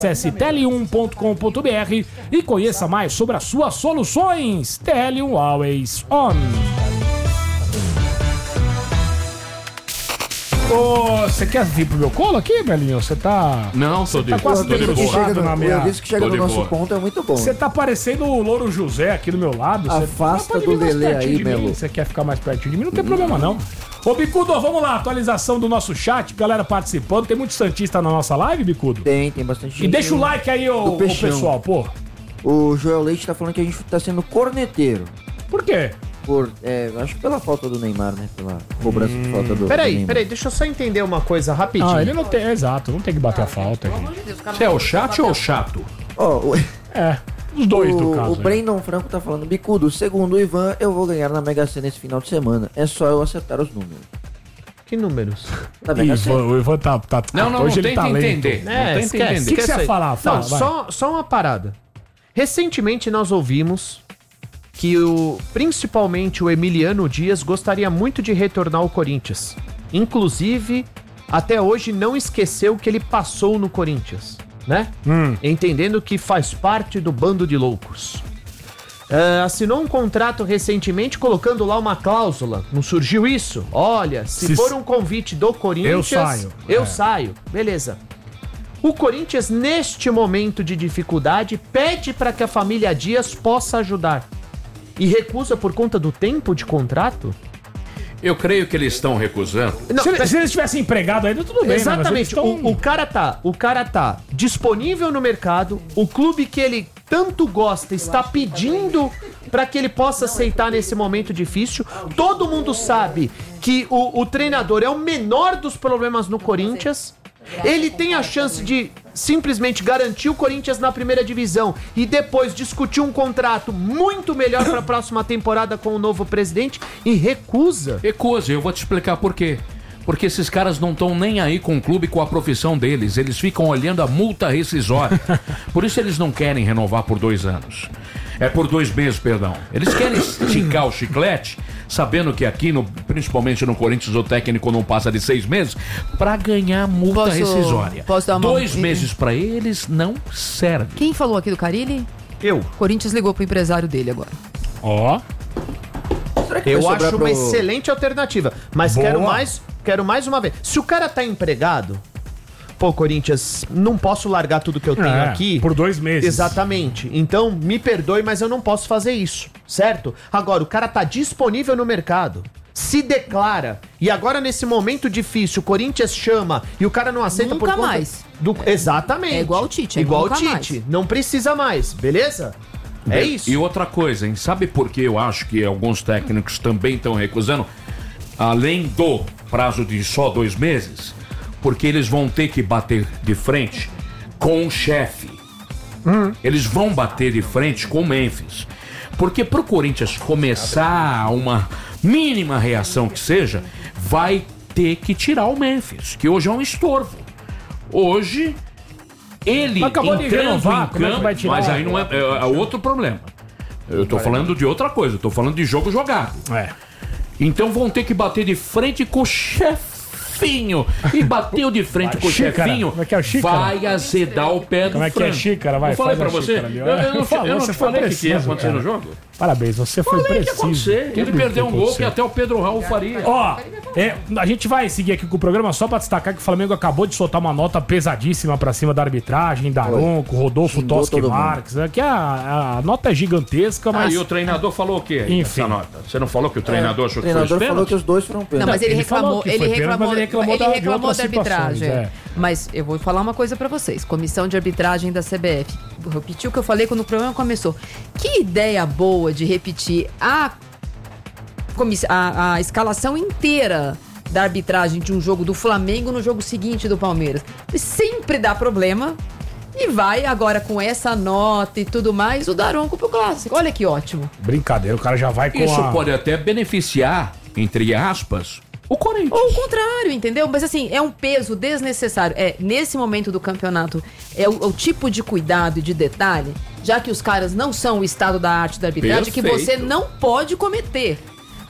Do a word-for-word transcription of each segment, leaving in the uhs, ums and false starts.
Acesse tele um ponto com ponto b r e conheça mais sobre as suas soluções. Tele um Always On. Ô, você quer vir pro meu colo aqui, velhinho? Você tá... Não, sou de tá quase boa. todo borrado na minha... Eu disse que chega Tô no de nosso boa. ponto é muito bom. Você tá parecendo o Louro José aqui do meu lado. Cê- Afasta pode do vir mais Lelê pertinho aí, de mim. Melo. Você quer ficar mais pertinho de mim? Não tem problema, não. Ô, Bicudo, vamos lá. Atualização do nosso chat. Galera participando. Tem muito santista na nossa live, Bicudo? Tem, tem bastante gente. E deixa o like aí, ô, Do ô, Peixão. pessoal, pô. O Joel Leite tá falando que a gente tá sendo corneteiro. Por quê? Por, é, acho que pela falta do Neymar, né? Pela cobrança de falta do, do Peraí, Neymar. peraí, deixa eu só entender uma coisa rapidinho. Ah, ele não tem... Exato, não tem que bater a falta, gente. Você é o chat ou o chato? Ó, o, É, os dois, no o, caso. o Brandon Franco tá falando, Bicudo, segundo o Ivan, eu vou ganhar na Mega Sena esse final de semana. É só eu acertar os números. Que números? Na Mega Sena. Ivan, o Ivan tá... tá Não, não, hoje não ele tá tenta lento. entender. Não tenta esquece. entender. O que, que você ia aí. falar? Fala, Não, vai. só, só uma parada. Recentemente nós ouvimos que o, principalmente o Emiliano Dias gostaria muito de retornar ao Corinthians. Inclusive, até hoje não esqueceu que ele passou no Corinthians, né? Hum. Entendendo que faz parte do bando de loucos. Ah, assinou um contrato recentemente colocando lá uma cláusula. Não surgiu isso? Olha, se, Se- for um convite do Corinthians, Eu saio. Eu É. saio. Beleza. O Corinthians, neste momento de dificuldade, pede para que a família Dias possa ajudar. E recusa por conta do tempo de contrato? Eu creio que eles estão recusando. Não, Se, ele- pe- se eles tivessem empregado ainda, tudo bem, né? Mas eles exatamente. tão- O, o cara tá, o cara tá disponível no mercado. O clube que ele tanto gosta está pedindo para que ele possa aceitar nesse momento difícil. Todo mundo sabe que o, o treinador é o menor dos problemas no Corinthians. Ele tem a chance de simplesmente garantir o Corinthians na primeira divisão e depois discutir um contrato muito melhor para a próxima temporada com o novo presidente e recusa. Recusa, eu vou te explicar por quê. Porque esses caras não estão nem aí com o clube, com a profissão deles. Eles ficam olhando a multa rescisória. Por isso eles não querem renovar por dois anos. É por dois meses, perdão. Eles querem esticar o chiclete, sabendo que aqui, no, principalmente no Corinthians, o técnico não passa de seis meses, pra ganhar multa Posso- rescisória. posso dar uma- Dois meses pra eles não serve. Quem falou aqui do Carille? Eu. Corinthians ligou pro empresário dele agora. Ó. Será que Eu vai sobrar acho pro- uma excelente alternativa. Mas Boa. quero mais, quero mais uma vez. Se o cara tá empregado, pô, Corinthians, não posso largar tudo que eu tenho É, aqui. por dois meses. Exatamente. Então, me perdoe, mas eu não posso fazer isso, certo? Agora, o cara tá disponível no mercado. Se declara. E agora, nesse momento difícil, o Corinthians chama e o cara não aceita Nunca por conta mais. do... Exatamente. É igual o Tite, é Igual o nunca Tite. mais. Não precisa mais, beleza? É isso. E outra coisa, hein? Sabe por que eu acho que alguns técnicos também estão recusando? Além do prazo de só dois meses, porque eles vão ter que bater de frente com o chefe. Eles vão bater de frente com o Memphis. Porque pro Corinthians começar uma mínima reação que seja, vai ter que tirar o Memphis, que hoje é um estorvo. Hoje, ele Mas acabou de entrando renovar, em como é que campo, vai tirar? mas aí não é, é, é outro problema. Eu tô falando de outra coisa, eu tô falando de jogo jogado. É. Então vão ter que bater de frente com o chefinho. E bateu de frente Vai, com o xícara. chefinho, Como é que é o xícara? vai azedar o pé do Como é que é frango. xícara? Vai, Eu falei faz pra a você, xícara ali, eu, ó. eu não, Falou, eu não você te foi falei o que que ia preciso, acontecer cara. no jogo? Parabéns, você foi Falei que ia preciso. acontecer, que ele Tudo perdeu um gol que aconteceu. até o Pedro Raul faria. Ó, é, a gente vai seguir aqui com o programa só pra destacar que o Flamengo acabou de soltar uma nota pesadíssima pra cima da arbitragem, Daronco, Rodolfo Xingou Toschi todo mundo. Marques. Aqui a, a nota é gigantesca, mas. Aí o treinador falou o quê? Enfim. Essa nota? Você não falou que o treinador achou O que foi treinador os falou que pênaltis? os dois foram Não, pênaltis. mas ele, ele falou reclamou, que ele foi pênalti, reclamou, mas ele reclamou da- ele de reclamou outras da arbitragem. situações, é. Mas eu vou falar uma coisa pra vocês. Comissão de arbitragem da C B F. Vou repetir o que eu falei quando o programa começou. Que ideia boa de repetir a, comiss- a, a escalação inteira da arbitragem de um jogo do Flamengo no jogo seguinte do Palmeiras. Sempre dá problema. E vai agora com essa nota e tudo mais, o Daronco pro clássico. Olha que ótimo. Brincadeira, o cara já vai com Isso a... pode até beneficiar, entre aspas, o Corinthians. Ou o contrário, entendeu? Mas assim, é um peso desnecessário. É, nesse momento do campeonato, é o, o tipo de cuidado e de detalhe, já que os caras não são o estado da arte da arbitragem, que Perfeito. você não pode cometer.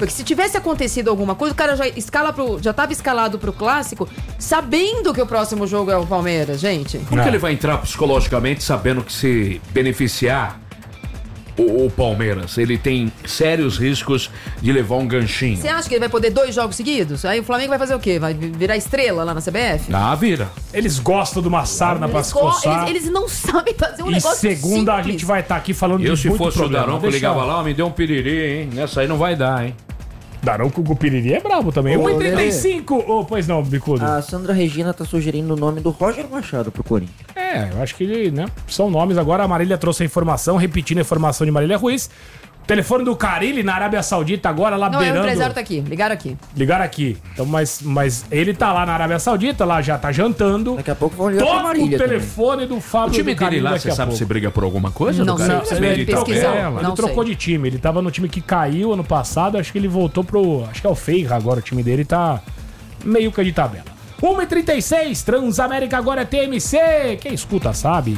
Porque se tivesse acontecido alguma coisa, o cara já, escala pro, já tava escalado pro clássico, sabendo que o próximo jogo é o Palmeiras, gente. Como que ele vai entrar psicologicamente sabendo que se beneficiar o, o Palmeiras, ele tem sérios riscos de levar um ganchinho? Você acha que ele vai poder dois jogos seguidos? Aí o Flamengo vai fazer o quê? Vai virar estrela lá na C B F? Ah, vira. Eles gostam de uma sarna pra se coçar. Eles, eles não sabem fazer um E negócio segunda simples. a gente vai estar aqui falando Eu, de se muito fosse problema. o Daronco, eu Deixa ligava eu- lá, ó, me deu um piriri, hein? Nessa aí não vai dar, hein? Daronco com o Piriri é brabo também. Ô, um e trinta e cinco. Oh, pois não, Bicudo. A Sandra Regina tá sugerindo o nome do Roger Machado pro Corinthians. É, eu acho que ele, né? São nomes. Agora a Marília trouxe a informação, repetindo a informação de Marília Ruiz. Telefone do Carille na Arábia Saudita agora lá Não, é o beirando. empresário tá aqui. Ligaram aqui. Ligaram aqui. Então, mas, mas ele tá lá na Arábia Saudita, lá já tá jantando. Daqui a pouco vão ligar pra Toca o Marília também. telefone do Fábio O time do Carille dele lá, daqui você a sabe pouco. se briga por alguma coisa? Não do sei, cara? preciso Ele pesquisar. troca- É, ele Não trocou sei. de time. Ele tava no time que caiu ano passado. Acho que ele voltou pro. Acho que é o Feira agora. O time dele tá meio que de tabela. uma e trinta e seis, Transamérica agora é T M C. Quem escuta sabe.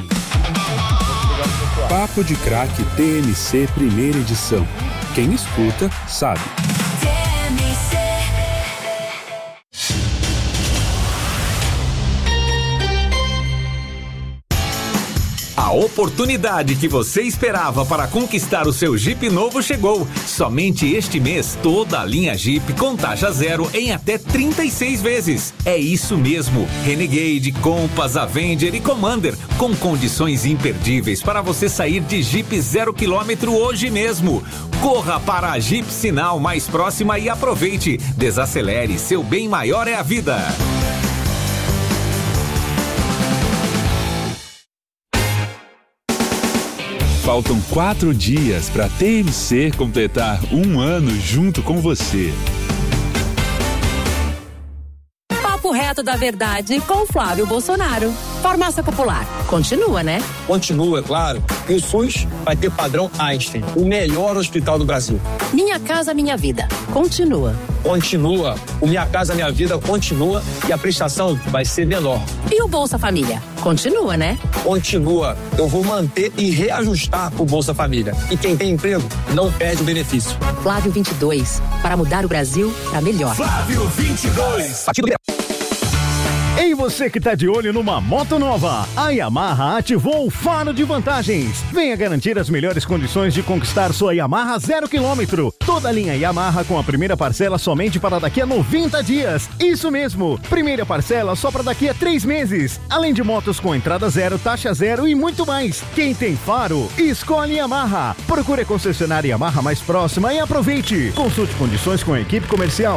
Papo de Craque T M C primeira edição. Quem escuta sabe. A oportunidade que você esperava para conquistar o seu Jeep novo chegou. Somente este mês, toda a linha Jeep com taxa zero em até trinta e seis vezes. É isso mesmo. Renegade, Compass, Avenger e Commander com condições imperdíveis para você sair de Jeep zero quilômetro hoje mesmo. Corra para a Jeep Sinal mais próxima e aproveite. Desacelere, seu bem maior é a vida. Faltam quatro dias para T M C completar um ano junto com você. Papo reto da verdade com Flávio Bolsonaro. Farmácia Popular. Continua, né? Continua, é claro. E o SUS vai ter padrão Einstein, o melhor hospital do Brasil. Minha Casa Minha Vida. Continua. Continua. O Minha Casa Minha Vida continua e a prestação vai ser menor. E o Bolsa Família? Continua, né? Continua. Eu vou manter e reajustar o Bolsa Família. E quem tem emprego não perde o benefício. Flávio vinte e dois. Para mudar o Brasil para melhor. Flávio vinte e dois. Partido Ei, você que tá de olho numa moto nova, a Yamaha ativou o Faro de Vantagens. Venha garantir as melhores condições de conquistar sua Yamaha zero quilômetro. Toda a linha Yamaha com a primeira parcela somente para daqui a noventa dias. Isso mesmo, primeira parcela só para daqui a três meses. Além de motos com entrada zero, taxa zero e muito mais. Quem tem Faro, escolhe Yamaha. Procure a concessionária Yamaha mais próxima e aproveite. Consulte condições com a equipe comercial.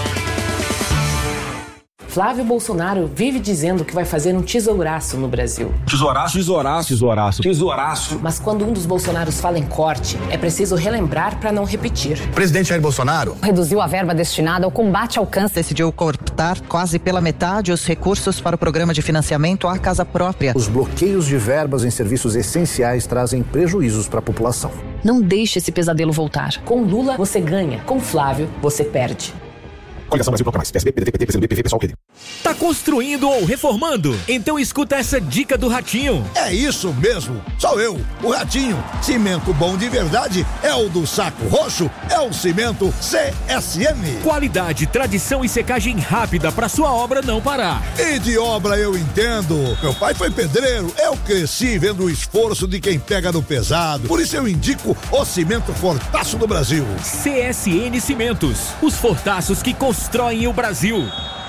Flávio Bolsonaro vive dizendo que vai fazer um tesouraço no Brasil. Tesouraço, tesouraço, tesouraço, tesouraço. Mas quando um dos Bolsonaros fala em corte, é preciso relembrar para não repetir. Presidente Jair Bolsonaro reduziu a verba destinada ao combate ao câncer. Decidiu cortar quase pela metade os recursos para o programa de financiamento à casa própria. Os bloqueios de verbas em serviços essenciais trazem prejuízos para a população. Não deixe esse pesadelo voltar. Com Lula, você ganha. Com Flávio, você perde. Coligação Brasil Proclamais, P S B, P D T, P T, P C do B, P V, pessoal, P D. Tá construindo ou reformando? Então escuta essa dica do Ratinho. É isso mesmo, sou eu, o Ratinho. Cimento bom de verdade é o do Saco Roxo, é o cimento C S M. Qualidade, tradição e secagem rápida pra sua obra não parar. E de obra eu entendo. Meu pai foi pedreiro, eu cresci vendo o esforço de quem pega no pesado. Por isso eu indico o cimento Fortaço do Brasil. C S N Cimentos, os fortaços que constroem o Brasil.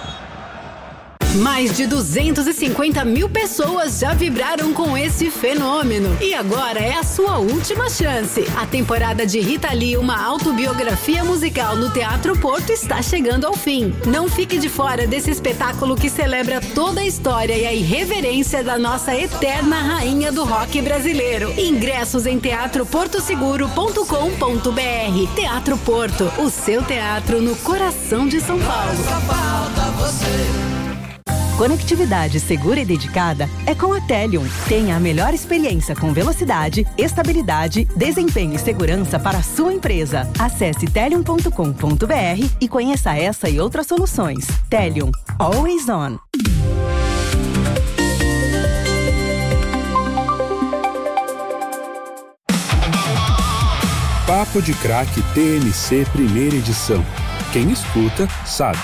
Mais de duzentas e cinquenta mil pessoas já vibraram com esse fenômeno. E agora é a sua última chance. A temporada de Rita Lee, uma autobiografia musical no Teatro Porto, está chegando ao fim. Não fique de fora desse espetáculo que celebra toda a história e a irreverência da nossa eterna rainha do rock brasileiro. Ingressos em teatro porto seguro ponto com ponto b r. Teatro Porto, o seu teatro no coração de São Paulo. Só falta você. Conectividade segura e dedicada é com a Telium. Tenha a melhor experiência com velocidade, estabilidade, desempenho e segurança para a sua empresa. Acesse telium ponto com ponto b r e conheça essa e outras soluções. Telium, always on. Papo de Craque T M C Primeira Edição. Quem escuta, sabe.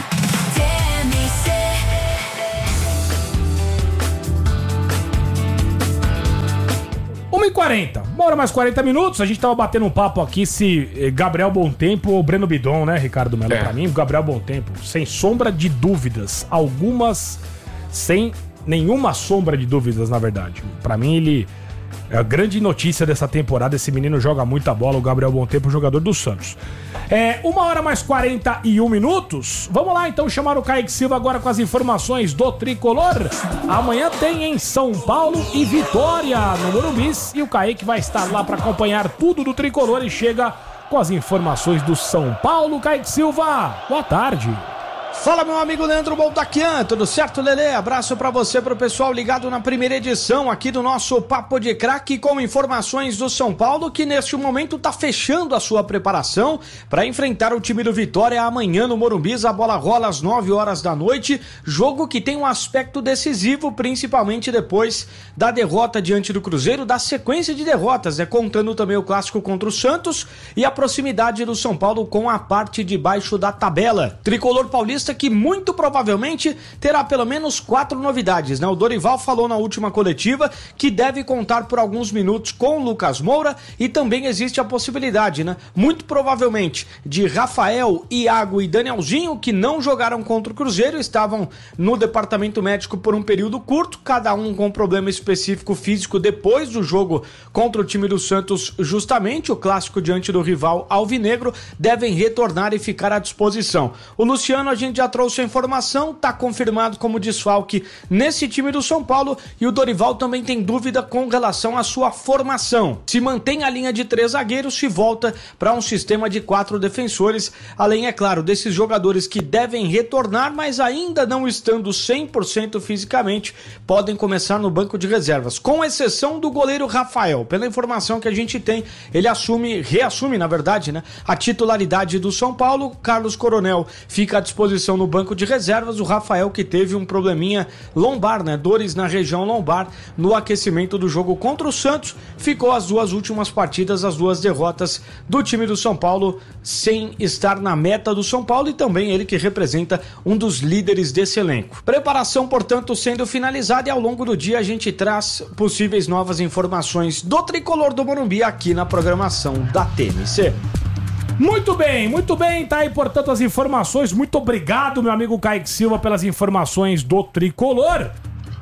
uma e quarenta, uma hora mais quarenta minutos. A gente tava batendo um papo aqui se Gabriel Bontempo ou Breno Bidon, né, Ricardo Melo? É. Pra mim, Gabriel Bontempo, sem sombra de dúvidas. Algumas sem nenhuma sombra de dúvidas, na verdade. Pra mim, ele é a grande notícia dessa temporada. Esse menino joga muita bola, o Gabriel Bontempo, jogador do Santos. É, uma hora mais quarenta e um minutos. Vamos lá, então, chamar o Kaique Silva agora com as informações do Tricolor. Amanhã tem em São Paulo e Vitória, no Morumbi. E o Kaique vai estar lá para acompanhar tudo do Tricolor e chega com as informações do São Paulo. Kaique Silva, boa tarde. Fala, meu amigo Leandro Boldaquian, tudo certo, Lelê? Abraço pra você, pro pessoal ligado na primeira edição aqui do nosso Papo de Craque, com informações do São Paulo, que neste momento tá fechando a sua preparação para enfrentar o time do Vitória amanhã no Morumbi. A bola rola às nove horas da noite, jogo que tem um aspecto decisivo, principalmente depois da derrota diante do Cruzeiro, da sequência de derrotas, né? Contando também o clássico contra o Santos e a proximidade do São Paulo com a parte de baixo da tabela. Tricolor paulista que muito provavelmente terá pelo menos quatro novidades, né? O Dorival falou na última coletiva que deve contar por alguns minutos com o Lucas Moura e também existe a possibilidade, né? Muito provavelmente de Rafael, Iago e Danielzinho, que não jogaram contra o Cruzeiro, estavam no departamento médico por um período curto, cada um com um problema específico físico depois do jogo contra o time do Santos, justamente o clássico diante do rival alvinegro, devem retornar e ficar à disposição. O Luciano, a gente já trouxe a informação, tá confirmado como desfalque nesse time do São Paulo, e o Dorival também tem dúvida com relação à sua formação. Se mantém a linha de três zagueiros, se volta para um sistema de quatro defensores, além, é claro, desses jogadores que devem retornar, mas ainda não estando cem por cento fisicamente, podem começar no banco de reservas, com exceção do goleiro Rafael. Pela informação que a gente tem, ele assume, reassume, na verdade, né, a titularidade do São Paulo. Carlos Coronel fica à disposição no banco de reservas, o Rafael que teve um probleminha lombar, né, dores na região lombar no aquecimento do jogo contra o Santos, ficou as duas últimas partidas, as duas derrotas do time do São Paulo sem estar na meta do São Paulo, e também ele que representa um dos líderes desse elenco. Preparação, portanto, sendo finalizada, e ao longo do dia a gente traz possíveis novas informações do Tricolor do Morumbi aqui na programação da T M C. Muito bem, muito bem, tá aí, portanto, as informações. Muito obrigado, meu amigo Kaique Silva, pelas informações do Tricolor.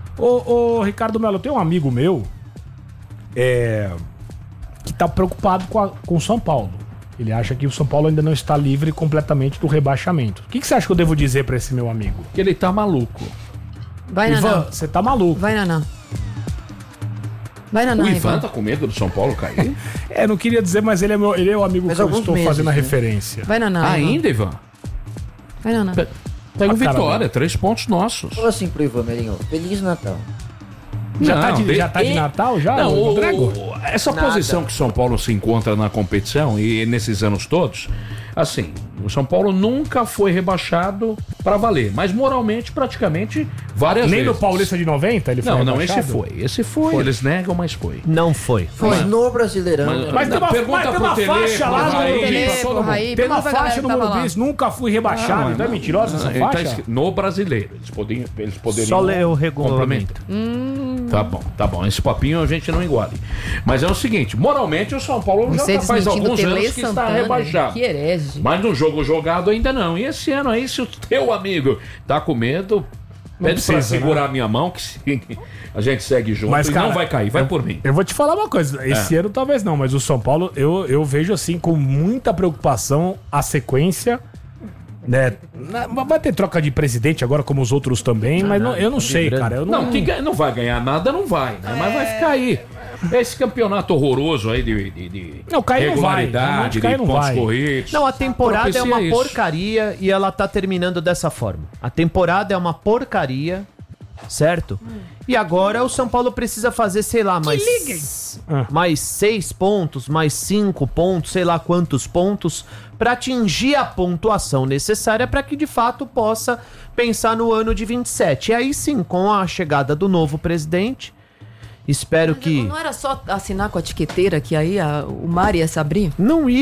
Ô, ô Ricardo Melo, tem um amigo meu é, que tá preocupado com, a, com o São Paulo. Ele acha que o São Paulo ainda não está livre completamente do rebaixamento. O que, que você acha que eu devo dizer pra esse meu amigo? Que ele tá maluco. Vai, Ivan, Nanã. você tá maluco. Vai, Nanã. Vai, Nanã, O Ivan, Ivan tá com medo do São Paulo cair? É, não queria dizer, mas ele é, meu, ele é o amigo Mas que eu alguns estou meses, fazendo a né? referência. Vai, Nanã. Ainda, Ivan? Vai, Nanã. Pega o A cara Vitória, dele. três pontos nossos. Fala assim pro Ivan, Melinho. Feliz Natal. Já, Não, tá, de, de- já tá de e- Natal já, Não, o o- Grego? o- essa Nada. posição que o São Paulo se encontra na competição e nesses anos todos, assim, o São Paulo nunca foi rebaixado pra valer, mas moralmente praticamente várias Nem vezes. no Paulista de noventa ele foi Não, não, esse rebaixado? foi. Esse foi, Foi. eles negam, mas foi. Não foi. Mas no Brasileirão. Mas- Mas tem uma, Pergunta mas tem pro uma Tele, faixa pro lá no Raí, Morumbi. pra todo mundo. Tem Raí, uma pergunta pra faixa galera no que tava Morumbi, nunca fui rebaixado. Então é mentirosa essa Ele tá faixa? escrito no brasileiro. Eles poderiam, eles poderiam Só ler o regulamento. complementar. Tá bom, tá bom. Esse papinho a gente não engole. Mas é o seguinte, moralmente o São Paulo já Você tá faz desmentindo alguns Tele anos que está Santana, rebaixado. que herege. Mas no jogo jogado ainda não. E esse ano aí, se o teu amigo tá com medo, pede pra precisa, segurar né? a minha mão que se- a gente segue junto Mas, e cara, não vai cair, vai eu- por mim. Eu vou te falar uma coisa, esse É. ano talvez não, mas o São Paulo eu, eu vejo assim com muita preocupação a sequência, né? Na- Vai ter troca de presidente agora como os outros também, mas não- eu não sei, cara. Eu não, Não, que ganha- não vai ganhar nada, não vai, né? Mas vai ficar aí. Esse campeonato horroroso aí de, de, de Não, cair não vai. regularidade, Não, cair de não pontos vai. corridos. Não, a temporada é propicia uma isso. porcaria e ela tá terminando dessa forma. A temporada é uma porcaria, certo? E agora o São Paulo precisa fazer, sei lá, mais, Ah. mais seis pontos, mais cinco pontos, sei lá quantos pontos, pra atingir a pontuação necessária para que de fato possa pensar no ano de vinte e sete. E aí sim, com a chegada do novo presidente, espero que... Não era só assinar com a etiqueteira que aí a- o mar ia se abrir? Não ia.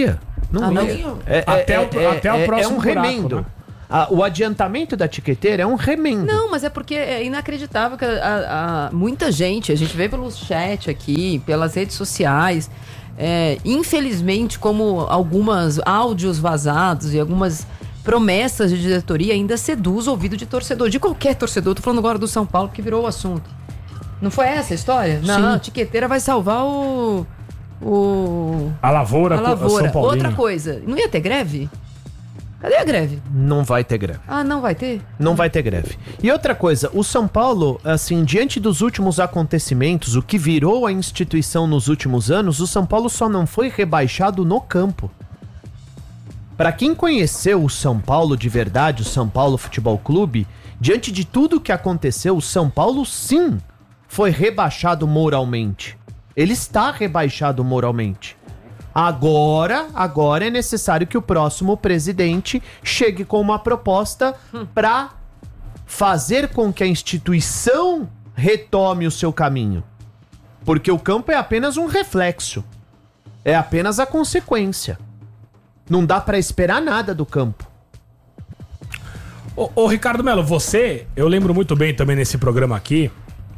Não Ah, não? ia. É, Até é, o- é, até o é- próximo É um buraco, remendo. né? Ah, o adiantamento da tiqueteira é um remendo. Não, mas é porque é inacreditável que a- a- a- muita gente, a gente vê pelo chat aqui, pelas redes sociais, é, infelizmente, como algumas áudios vazados e algumas promessas de diretoria ainda seduz o ouvido de torcedor, de qualquer torcedor. Tô falando agora do São Paulo, que virou o assunto. Não foi essa a história? Não, a tiqueteira vai salvar o... o... A lavoura, a lavoura. São Paulino. Outra coisa, não ia ter greve? Cadê a greve? Não vai ter greve. Ah, não vai ter? Não vai ter greve. E outra coisa, o São Paulo, assim, diante dos últimos acontecimentos, o que virou a instituição nos últimos anos, o São Paulo só não foi rebaixado no campo. Pra quem conheceu o São Paulo de verdade, o São Paulo Futebol Clube, diante de tudo que aconteceu, o São Paulo sim foi rebaixado moralmente. Ele está rebaixado moralmente. Agora, agora é necessário que o próximo presidente chegue com uma proposta para fazer com que a instituição retome o seu caminho. Porque o campo é apenas um reflexo. É apenas a consequência. Não dá para esperar nada do campo. Ô, ô, Ricardo Melo, você, eu lembro muito bem também nesse programa aqui.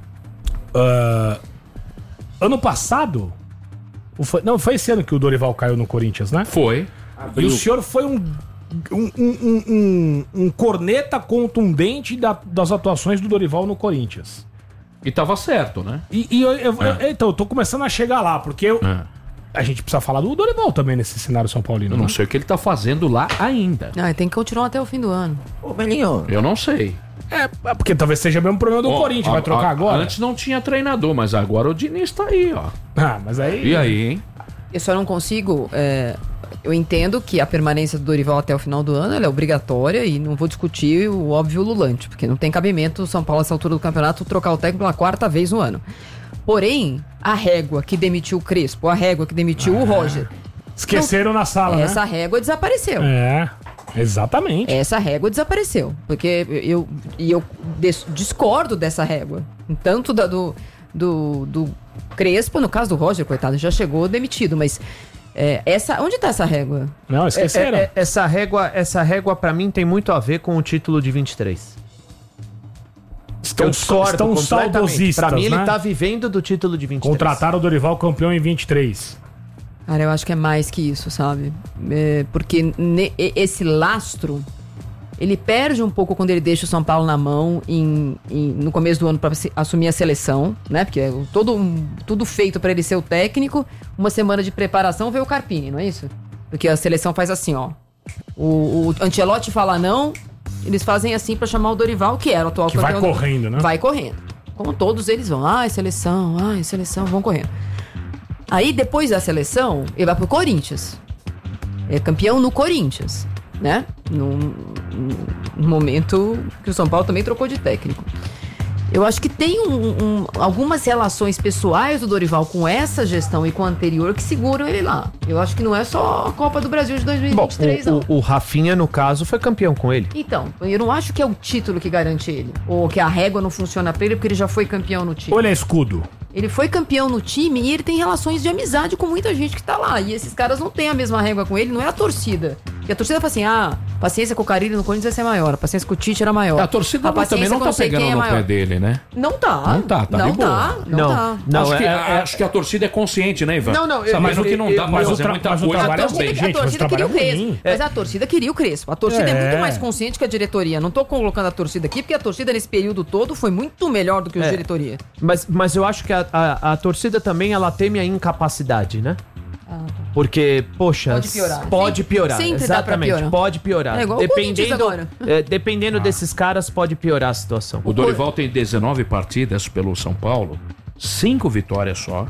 ah, ano passado. ou Foi, não, foi esse ano que o Dorival caiu no Corinthians, né? Foi. E o senhor foi um, um, um, um, um corneta contundente da- das atuações do Dorival no Corinthians. E tava certo, né? E, e eu, eu- É. eu- então, eu tô começando a chegar lá, porque eu- É. a gente precisa falar do Dorival também nesse cenário São Paulino. Eu não né? sei o que ele tá fazendo lá ainda. Ah, tem que continuar até o fim do ano. Ô, Melinho. Eu não sei. É, é porque talvez seja mesmo problema do Ó, Corinthians, a- vai trocar a- agora? Antes não tinha treinador, mas agora o Diniz tá aí, ó. Ah, mas aí... E aí, hein? Eu só não consigo. é, eu entendo que a permanência do Dorival até o final do ano ela é obrigatória e não vou discutir o óbvio lulante, porque não tem cabimento o São Paulo, nessa altura do campeonato, trocar o técnico pela quarta vez no ano. Porém, a régua que demitiu o Crespo, a régua que demitiu o Roger. Esqueceram na sala, né? Essa régua desapareceu. É, exatamente. Essa régua desapareceu. Porque eu, e eu des- discordo dessa régua. Tanto da, do, do, do Crespo, no caso do Roger, coitado, já chegou demitido, mas é, essa, onde tá essa régua? Não, esqueceram. É, é, é, essa régua, essa régua para mim tem muito a ver com o título de vinte e três. Estão, Eu discordo estão completamente. saudosistas, Pra mim ele né? tá vivendo do título de vinte e três. Contrataram o Dorival campeão em vinte e três. Cara, eu acho que é mais que isso, sabe? É, porque ne- e- esse lastro, ele perde um pouco quando ele deixa o São Paulo na mão em, em- no começo do ano para assumir a seleção, né? Porque é todo, um- tudo feito para ele ser o técnico. Uma semana de preparação veio o Carpini, não é isso? Porque a seleção faz assim, ó. O, o Ancelotti fala não, eles fazem assim para chamar o Dorival, que era o atual Que vai campeão do- correndo, né? Vai correndo. Como todos eles vão. Ai, seleção, ai, seleção, vão correndo. Aí, depois da seleção, ele vai pro Corinthians. É campeão no Corinthians, né? Num, num momento que o São Paulo também trocou de técnico. Eu acho que tem um- um- algumas relações pessoais do Dorival com essa gestão e com a anterior que seguram ele lá. Eu acho que não é só a Copa do Brasil de dois mil e vinte e três, Bom, não. o, o, o Rafinha, no caso, foi campeão com ele. Então, eu não acho que é o título que garante ele. Ou que a régua não funciona pra ele porque ele já foi campeão no time. Ou ele é escudo? Ele foi campeão no time e ele tem relações de amizade com muita gente que tá lá. E esses caras não têm a mesma régua com ele, não é a torcida. E a torcida fala assim: ah, paciência com o Carille no Corinthians vai ser maior, a paciência com o Tite era maior. A torcida não- também paciência não com tá sei pegando quem é no maior. pé dele, né? Não tá. Não tá, tá não de boa. tá, não, Não, tá. não, acho, que, é- a- acho que a torcida é consciente, né, Ivan? Não, não, Sabe, mas eu- o que não eu- dá pra mas o fazer tra- muita mas o coisa trabalho é também. bem, A gente, mas torcida o queria o trabalho é Crespo. ruim. Mas a torcida queria o Crespo. A torcida é. É. muito mais consciente que a diretoria. Não tô colocando a torcida aqui, porque a torcida nesse período todo foi muito melhor do que a É. diretoria. Mas, mas eu acho que a, a, a torcida também, ela teme a incapacidade, né? Porque, poxa, Pode piorar. Pode Sempre- piorar, sempre dá pra exatamente, piorar. pode piorar. É igual o Corinthians dependendo agora. é, dependendo desses caras, pode piorar a situação. O Dorival tem dezenove partidas pelo São Paulo, cinco vitórias só,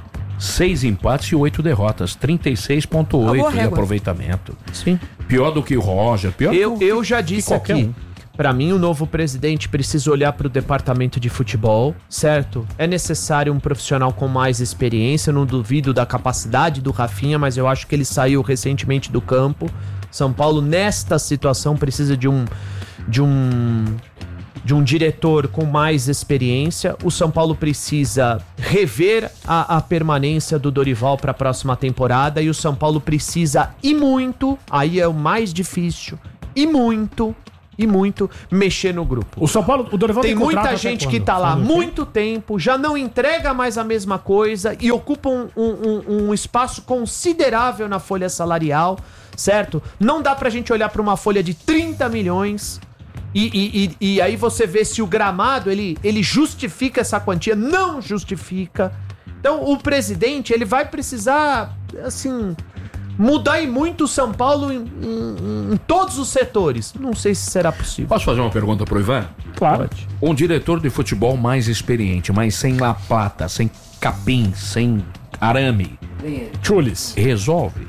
seis empates e oito derrotas, trinta e seis vírgula oito de régua. aproveitamento. Sim. Pior do que o Roger, pior Eu, do eu já disse qualquer aqui, um. pra mim o novo presidente precisa olhar pro departamento de futebol, certo? É necessário um profissional com mais experiência, eu não duvido da capacidade do Rafinha, mas eu acho que ele saiu recentemente do campo. São Paulo, nesta situação, precisa de um... de um... de um diretor com mais experiência. O São Paulo precisa rever a, a permanência do Dorival para a próxima temporada e o São Paulo precisa, e muito, aí é o mais difícil, e muito, e muito, mexer no grupo. O São Paulo, o Dorival tem, tem muita contrato gente até que quando? tá lá há Sabe o quê? muito tempo, já não entrega mais a mesma coisa e ocupa um, um, um- um espaço considerável na folha salarial, certo? Não dá pra gente olhar pra uma folha de trinta milhões e, e, e, e aí você vê se o gramado, ele, ele justifica essa quantia. Não justifica. Então o presidente, ele vai precisar, assim, mudar e muito o São Paulo em, em- em todos os setores. Não sei se será possível. Posso fazer uma pergunta pro Ivan? Claro. Um diretor de futebol mais experiente, mas sem La Plata, sem capim, sem arame. Chulis. Resolve.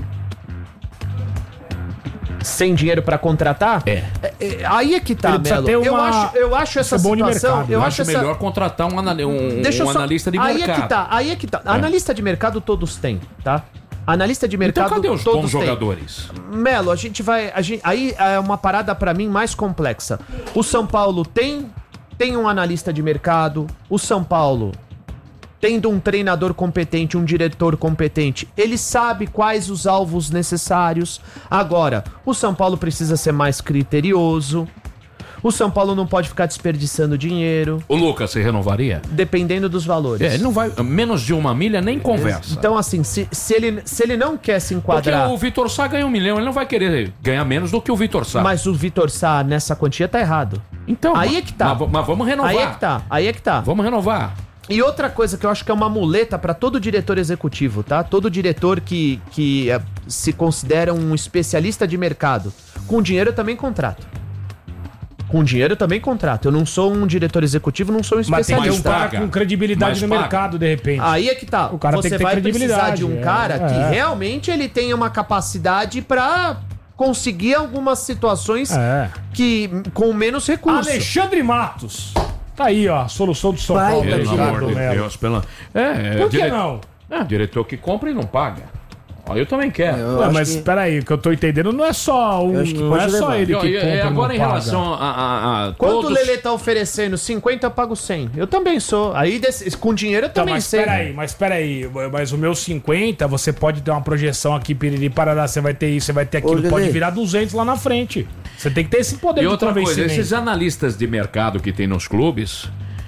Sem dinheiro pra contratar? É. É, é, aí é que tá, Ele precisa Melo. ter Eu uma- acho, eu acho essa Isso é bom de situação... mercado. Eu Eu acho acho essa... melhor contratar um, anali- um- Deixa eu um só- analista de aí mercado. É que tá, aí é que tá. Analista de mercado todos têm, tá? Analista de mercado Então cadê os todos bons têm. jogadores? Melo, a gente vai... A gente, aí é uma parada pra mim mais complexa. O São Paulo tem, tem um analista de mercado. O São Paulo, tendo um treinador competente, um diretor competente, ele sabe quais os alvos necessários. Agora, o São Paulo precisa ser mais criterioso. O São Paulo não pode ficar desperdiçando dinheiro, O Lucas, você renovaria? dependendo dos valores. É, ele não vai. Menos de uma milha nem conversa. Então, assim, se, se, ele, se ele não quer se Porque enquadrar... o Vitor Sá ganha um milhão, ele não vai querer ganhar menos do que o Vitor Sá. Mas o Vitor Sá nessa quantia tá errado. Então, aí mas- é que tá. mas- mas vamos renovar. Aí é que tá. Aí é que tá. Vamos renovar. E outra coisa que eu acho que é uma muleta pra todo diretor executivo, tá? Todo diretor que, que é, se considera um especialista de mercado. Com dinheiro eu também contrato. Com dinheiro eu também contrato. Eu não sou um diretor executivo, não sou um Mas tem que especialista. ter um cara com credibilidade Mas no paga. mercado, de repente. Aí é que tá. O cara Você tem que ter vai precisar credibilidade. de um é, cara que é. realmente ele tenha uma capacidade pra conseguir algumas situações É. que com menos recursos. Alexandre Matos. Tá aí, ó, a solução do São Vai, Paulo. tá Pelo Ricardo amor de Melo. Deus, pela... É, Por que dire- não? É, diretor que compra e não paga. Ó, eu também quero. Ué, mas peraí, o que eu tô entendendo não é só um, não é só ele que E, e, compra e não agora em paga. relação a, a, a Quanto todos... o Lelê tá oferecendo? cinquenta, eu pago cem. Eu também sou. Aí, desse- com dinheiro, eu Então, também mas sei. peraí, mas peraí, mas o meu cinquenta, você pode ter uma projeção aqui, piriri, parará, você vai ter isso, você vai ter aquilo, Lelê. pode virar duzentos lá na frente. Você tem que ter esse poder E de outra coisa, convencimento. esses analistas de mercado que tem nos clubes,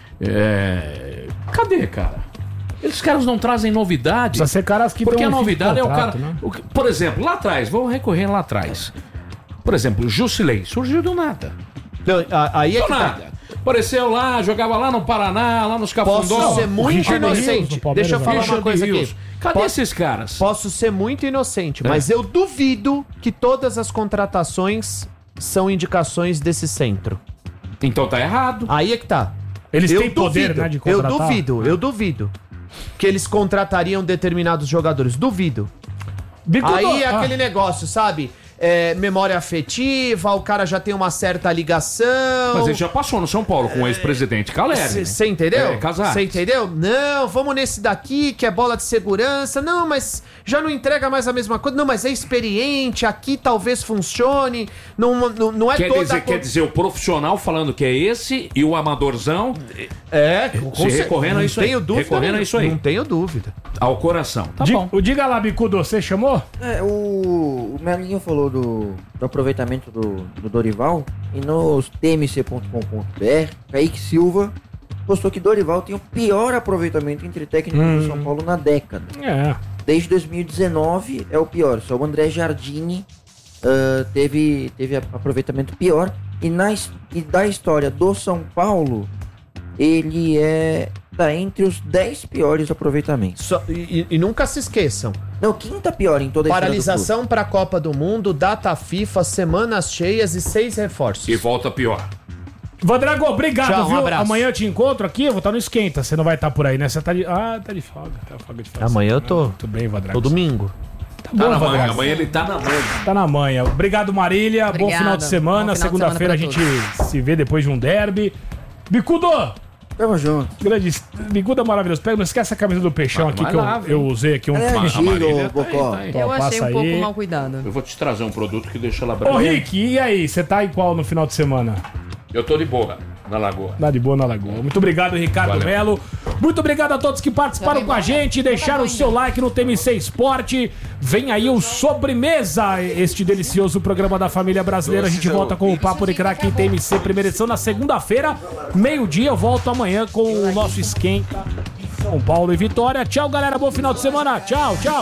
é... cadê, cara? Esses caras não trazem novidade. Precisa ser caras que Porque dão a um fim de novidade é o contrato, cara... né? o que- Por exemplo, lá atrás, vamos recorrer lá atrás. Por exemplo, Jusilei surgiu do nada. Não, a- aí é do que tá. nada. Apareceu lá, jogava lá no Paraná, lá nos Cafundó. Posso ser muito inocente. Deixa eu falar uma coisa aqui. Cadê Posso- esses caras? Posso ser muito inocente, É. mas eu duvido que todas as contratações são indicações desse centro. Então tá errado. Aí é que tá. Eles Eu têm poder, duvido, né, de Eu contratar? duvido, eu duvido. Que eles contratariam determinados jogadores. Duvido. Bicudo- Aí é ah. aquele negócio, sabe? É, memória afetiva, o cara já tem uma certa ligação. Mas ele já passou no São Paulo com o ex-presidente Caleri. Você entendeu? É, Casares. Você entendeu? Não, vamos nesse daqui que é bola de segurança. Não, mas já não entrega mais a mesma coisa. Não, mas é experiente, aqui talvez funcione. Não, não, não é Quer toda dizer, a... quer dizer, o profissional falando que é esse e o amadorzão É, se recorrendo a isso aí. tenho dúvida. Recorrendo a isso aí. Não tenho dúvida. Ao coração. Tá Di- bom. O Diga lá, Bicudo, você chamou? É, o, o Melinho falou do, do aproveitamento do, do Dorival e nos t m c ponto com ponto b r, Kaique Silva postou que Dorival tem o pior aproveitamento entre técnicos Hum. do São Paulo na década. É. Desde dois mil e dezenove é o pior, só o André Jardini ah, teve, teve a- aproveitamento pior. E, na, his- e da história do São Paulo, ele é tá entre os dez piores aproveitamentos. Só- e, e nunca se esqueçam. Não, quinta pior em toda a história do clube. Paralisação para a Copa do Mundo, data FIFA, semanas cheias e seis reforços. E volta pior. Vandrago, obrigado, Tchau, um viu? abraço. Amanhã eu te encontro aqui, eu vou estar no Esquenta. Você não vai estar por aí, né? Você tá de. Ah, tá de folga. Tá folga de folga. Amanhã eu tô. Muito bem, Vandrago. Todo domingo. Tá Tá bom, na manhã. Vandrago. Amanhã ele tá na manhã. Tá na manhã. Obrigado, Marília. Bom Obrigada. final de semana. Bom final de Segunda-feira a semana gente pra se vê depois de um derby. Bicudo! Tamo junto. Grande. Bicudo é maravilhoso. Pega, não esquece a camisa do Peixão Mas aqui vai que eu, lá, eu usei aqui um. É A antigo, Marília tá Bocó. aí, tá aí. Ó, Eu achei passa um pouco aí. mal cuidado. Eu vou te trazer um produto que deixa ela Ô, branca. Rick, e aí? Você tá em qual no final de semana? Eu tô de boa. na Lagoa. Nada de boa na Lagoa. Muito obrigado, Ricardo Valeu. Melo. Muito obrigado a todos que participaram com a gente, deixaram o seu like no T M C Esporte. Vem aí o Sobremesa, este delicioso programa da família brasileira. A gente volta com o Papo de Craque em T M C, primeira edição, na segunda-feira, meio-dia. Eu volto amanhã com o nosso esquenta São Paulo e Vitória. Tchau, galera. Bom final de semana. Tchau, tchau.